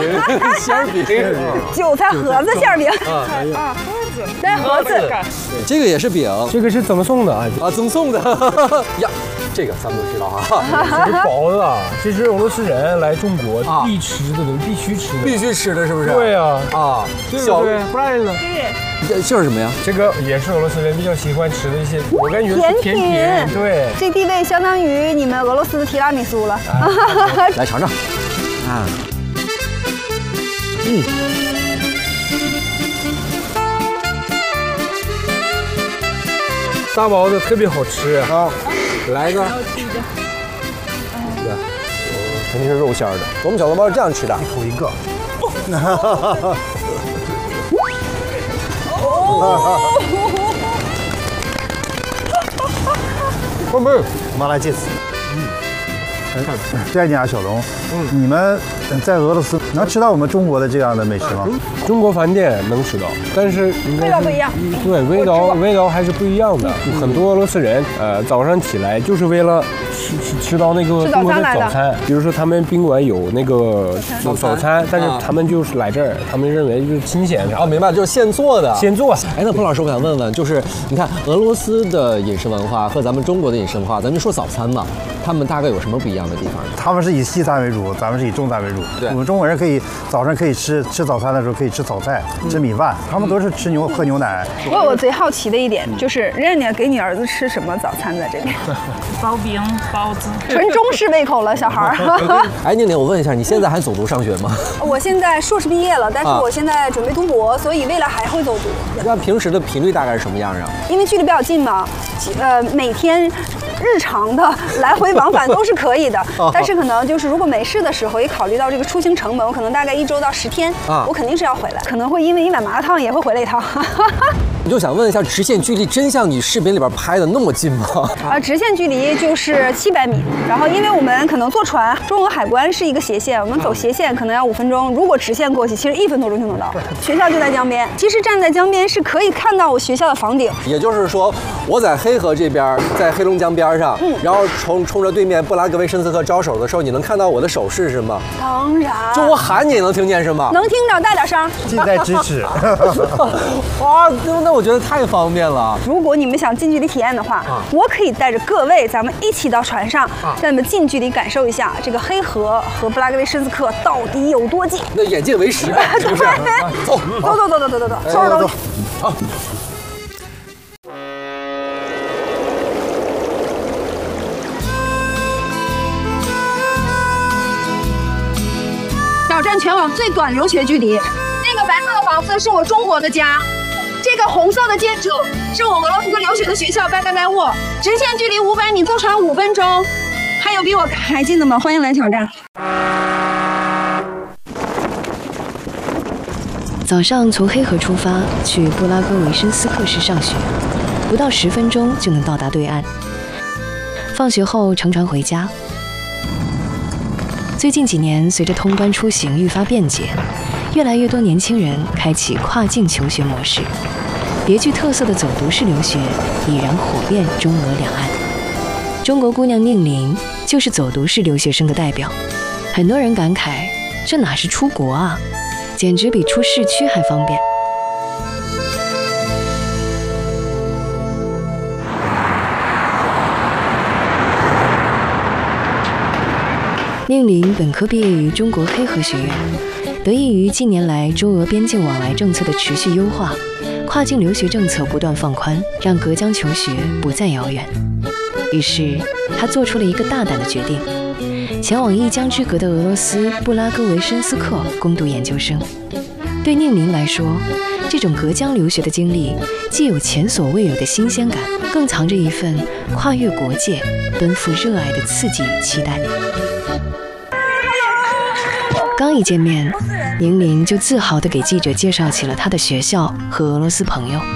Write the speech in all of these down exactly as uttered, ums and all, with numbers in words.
馅饼， 韭菜盒子馅饼啊啊，盒子， 对，盒子。 这个也是饼， 这个是赠送的啊啊，赠送的呀。这个咱们都知道哈， 这是包子啊，这是俄罗斯人来中国必吃的东西，必须吃的， 必须吃的，是不是？ 对啊， 啊， 对不对？不然呢？ 这这是什么呀？ 这个也是俄罗斯人比较喜欢吃的一些，我感觉是甜品。对， 这地位相当于你们俄罗斯的提拉米苏了。 来尝尝，啊，嗯。 大包子特别好吃啊！来一个，对，肯定是肉馅的。我们小笼包是这样吃的， 一口一个。 后面我们来这次。嗯，这家小龙，你们在俄罗斯能吃到我们中国的这样的美食吗？ 中国饭店能吃到，但是味道不一样。 对，味道味道还是不一样的。很多俄罗斯人，呃，早上起来就是为了吃吃吃到那个中国的早餐。比如说他们宾馆有那个早餐，但是他们就是来这儿，他们认为就是新鲜。 啊，明白，就是现做的。 现做。 哎，那彭老师，我想问问，就是你看俄罗斯的饮食文化和咱们中国的饮食文化，咱们说早餐嘛，他们大概有什么不一样的地方？ 他们是以西餐为主，咱们是以中餐为主。 对， 我们中国人可以早上可以吃吃早餐的时候可以吃早菜，吃米饭，他们都是吃牛喝牛奶。 我我最好奇的一点就是，人家给你儿子吃什么早餐在这边？ 包饼、包子， 纯中式胃口了，小孩儿。 哎，宁宁，我问一下，你现在还走读上学吗？ 我现在硕士毕业了，但是我现在准备读博，所以未来还会走读。 那平时的频率大概是什么样啊？ 因为距离比较近嘛，呃，每天日常的来回往返都是可以的，但是可能就是如果没事的时候，也考虑到这个出行成本，我可能大概一周到十天，我肯定是要回来，可能会因为一碗麻辣烫也会回来一趟。 我就想问一下，直线距离真像你视频里边拍的那么近吗？ 啊，直线距离就是七百米，然后因为我们可能坐船，中俄海关是一个斜线，我们走斜线可能要五分钟，如果直线过去，其实一分多钟就能到。学校就在江边，其实站在江边是可以看到我学校的房顶。 也就是说，我在黑河这边，在黑龙江边上，嗯，然后冲冲着对面布拉格维申斯克招手的时候，你能看到我的手势是吗？ 当然。 就我喊你也能听见是吗？ 能听着，大点声。 近在咫尺。 哇，那我觉得太方便了。 如果你们想近距离体验的话，啊、我可以带着各位，咱们一起到船上，啊、让你们近距离感受一下这个黑河和布拉格维申斯克到底有多近。 那眼见为实，是不是？走， 走走走走走走走，收拾东西。好。挑战全网最短留学距离。那个白色的房子是我中国的家。这个红色的建筑是我俄罗斯留学的学校巴嘎盖沃，直线距离五百米，坐船五分钟。还有比我还近的吗？欢迎来挑战。 早上从黑河出发，去布拉格维申斯克市上学，不到十分钟就能到达对岸。放学后乘船回家。最近几年，随着通关出行愈发便捷，越来越多年轻人开启跨境求学模式，别具特色的走读式留学已然火遍中俄两岸。中国姑娘宁玲就是走读式留学生的代表，很多人感慨，这哪是出国啊，简直比出市区还方便。宁玲本科毕业于中国黑河学院，得益于近年来中俄边境往来政策的持续优化，跨境留学政策不断放宽，让隔江求学不再遥远。于是，他做出了一个大胆的决定，前往一江之隔的俄罗斯布拉格维申斯克攻读研究生。对宁玲来说，这种隔江留学的经历既有前所未有的新鲜感，更藏着一份跨越国界、奔赴热爱的刺激与期待。刚一见面，宁玲就自豪地给记者介绍起了她的学校和俄罗斯朋友。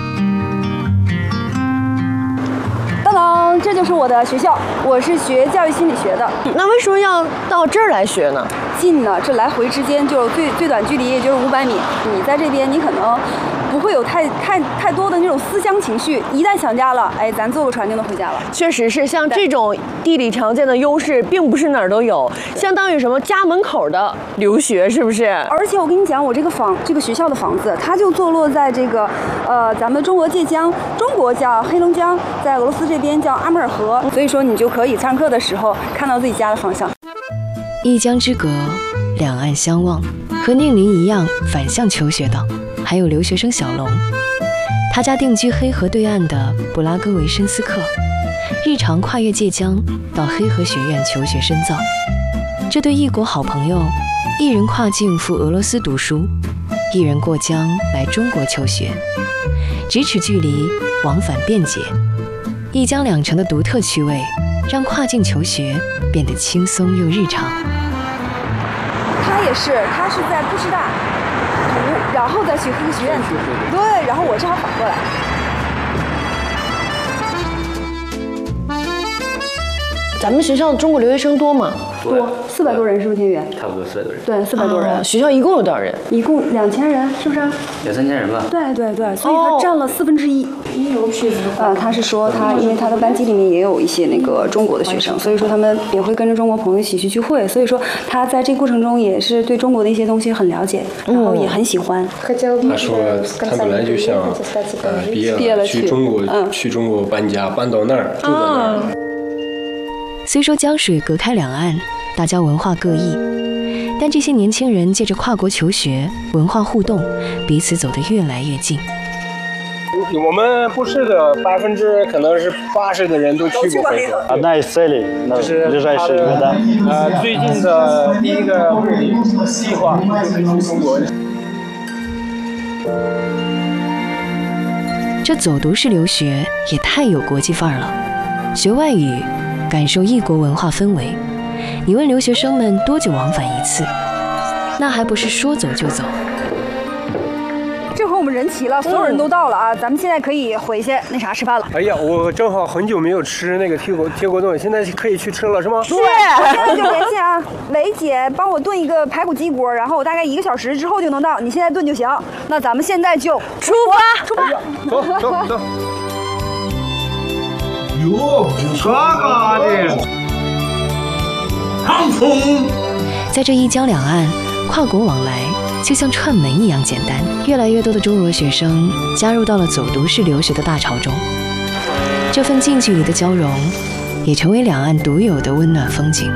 当当，这就是我的学校，我是学教育心理学的。 那为什么要到这儿来学呢？ 近呢，这来回之间就最最短距离也就是五百米。你在这边，你可能不会有太太太多的那种思乡情绪。一旦想家了，哎，咱坐个船就能回家了。 确实是，像这种地理条件的优势，并不是哪儿都有，相当于什么家门口的留学，是不是？ 而且我跟你讲，我这个房，这个学校的房子，它就坐落在这个呃咱们中俄界江，中国叫黑龙江，在俄罗斯这边叫阿穆尔河，所以说你就可以上课的时候看到自己家的方向。 一江之隔，两岸相望，和宁林一样反向求学的，还有留学生小龙。他家定居黑河对岸的布拉戈维申斯克，日常跨越界江到黑河学院求学深造。这对异国好朋友，一人跨境赴俄罗斯读书，一人过江来中国求学，咫尺距离，往返便捷。一江两城的独特趣味，让跨境求学变得轻松又日常。 他也是，他是在布师大读，然后再去黑河学院读，对，然后我正好反过来。 咱们学校的中国留学生多吗？ 多，四百多人，是不是天宇？ 差不多四百多人。 对，四百多人、 啊。学校一共有多少人？ 一共两千人，是不是？ 两三千人吧。 对对对，所以他占了四分之一。呃，他是说他，因为他的班级里面也有一些那个中国的学生，所以说他们也会跟着中国朋友一起去聚会，所以说他在这个过程中也是对中国的一些东西很了解，然后也很喜欢。 他说他本来就想，呃，毕业了, 毕业了去中国、嗯，去中国搬家，搬到那儿，住在那儿。嗯虽说江水隔开两岸，大家文化各异，但这些年轻人借着跨国求学、文化互动，彼此走得越来越近。 我们不是的，百分之可能是八十的人都去过黑河。 啊，那也是里， 这是他的呃最近的第一个目的计划就是去中国。 这走读式留学也太有国际范儿了，学外语。感受异国文化氛围，你问留学生们多久往返一次？那还不是说走就走。 这回我们人齐了，所有人都到了啊！咱们现在可以回去那啥吃饭了。 哎呀，我正好很久没有吃那个铁锅铁锅炖，现在可以去吃了是吗？ 是。我现在就联系啊，韦姐帮我炖一个排骨鸡锅，然后我大概一个小时之后就能到，你现在炖就行。那咱们现在就出发，出发， 走走走。 哟，啥嘎的？唐风。 在这一江两岸，跨国往来就像串门一样简单。越来越多的中俄学生加入到了走读式留学的大潮中，这份近距离的交融，也成为两岸独有的温暖风景。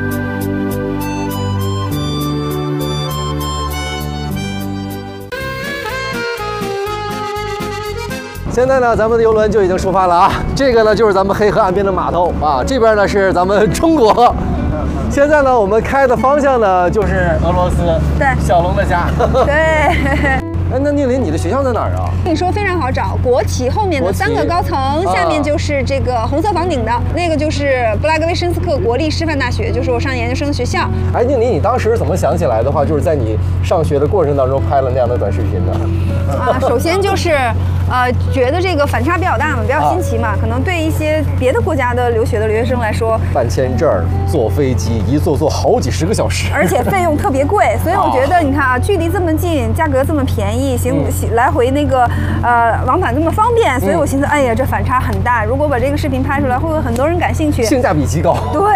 现在呢，咱们的游轮就已经出发了啊！这个呢，就是咱们黑河岸边的码头啊，这边呢是咱们中国。现在呢，我们开的方向呢就是俄罗斯， 对， 小龙的家。 对。 哎，那宁林，你的学校在哪儿啊？ 跟你说非常好找，国旗后面的三个高层，下面就是这个红色房顶的，那个就是布拉格维申斯克国立师范大学，就是我上研究生的学校。 哎，宁林，你当时怎么想起来的话，就是在你上学的过程当中拍了那样的短视频呢？ 啊，首先就是，呃，觉得这个反差比较大嘛，比较新奇嘛，啊、可能对一些别的国家的留学的留学生来说， 办签证、坐飞机，一坐坐好几十个小时， 而且费用特别贵，所以我觉得你看啊，距离这么近，价格这么便宜，行行来回那个呃往返这么方便，所以我寻思，哎呀，这反差很大。如果把这个视频拍出来，会不会很多人感兴趣？ 性价比极高。 对。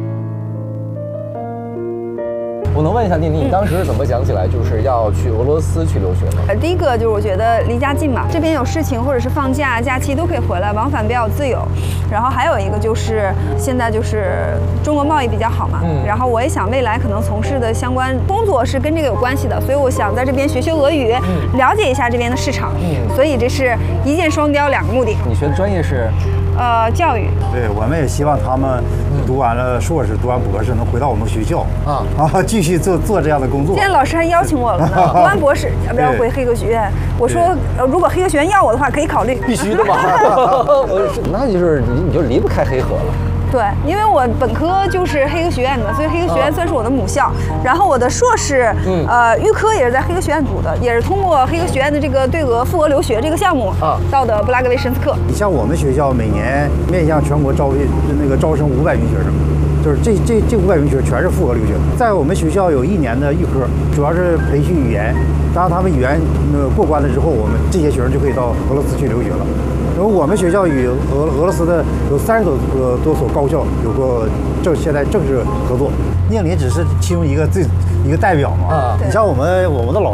我能问一下宁宁，你当时是怎么想起来就是要去俄罗斯去留学呢？ 呃，第一个就是我觉得离家近嘛，这边有事情或者是放假、假期都可以回来，往返比较自由。然后还有一个就是现在就是中国贸易比较好嘛，嗯，然后我也想未来可能从事的相关工作是跟这个有关系的，所以我想在这边学学俄语，嗯，了解一下这边的市场。嗯，所以这是一箭双雕，两个目的。 你学的专业是？ 呃，教育。 对，我们也希望他们读完了硕士、读完博士，能回到我们学校啊啊，继续做做这样的工作。 现在老师还邀请我了呢，读完博士要不要回黑河学院？我说，呃，如果黑河学院要我的话，可以考虑。 必须的嘛，那就是你你就离不开黑河了。 对，因为我本科就是黑河学院的，所以黑河学院算是我的母校。然后我的硕士，嗯，呃，预科也是在黑河学院读的，也是通过黑河学院的这个对俄赴俄留学这个项目啊，到的布拉格维申斯克。 你像我们学校每年面向全国招那个招生五百名学生， 就是这这这五百名学生全是复合留学，在我们学校有一年的预科，主要是培训语言。当他们语言呃过关了之后，我们这些学生就可以到俄罗斯去留学了。然后我们学校与俄俄罗斯的有三十多个多所高校有过正现在正式合作。宁林只是其中一个最一个代表嘛。啊，你像我们我们的老